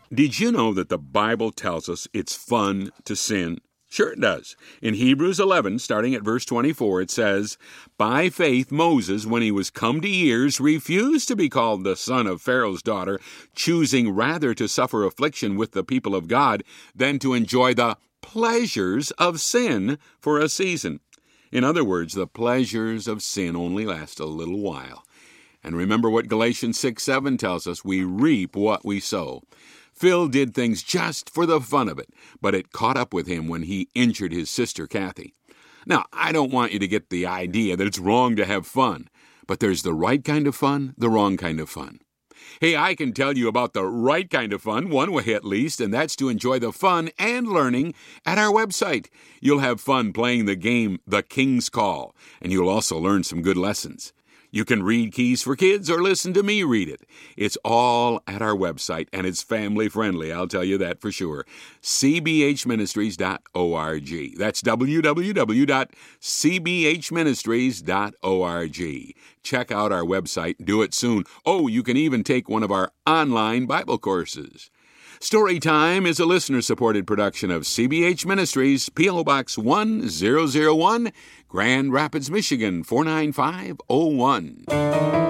Did you know that the Bible tells us it's fun to sin? Sure it does. In Hebrews 11, starting at verse 24, it says, "By faith Moses, when he was come to years, refused to be called the son of Pharaoh's daughter, choosing rather to suffer affliction with the people of God than to enjoy the pleasures of sin for a season." In other words, the pleasures of sin only last a little while. And remember what Galatians 6:7 tells us, we reap what we sow. Phil did things just for the fun of it, but it caught up with him when he injured his sister Kathy. Now, I don't want you to get the idea that it's wrong to have fun, but there's the right kind of fun, the wrong kind of fun. Hey, I can tell you about the right kind of fun, one way at least, and that's to enjoy the fun and learning at our website. You'll have fun playing the game The King's Call, and you'll also learn some good lessons. You can read Keys for Kids or listen to me read it. It's all at our website, and it's family-friendly, I'll tell you that for sure. cbhministries.org. That's www.cbhministries.org. Check out our website. Do it soon. Oh, you can even take one of our online Bible courses. Storytime is a listener-supported production of CBH Ministries, P.O. Box 1001, Grand Rapids, Michigan, 49501.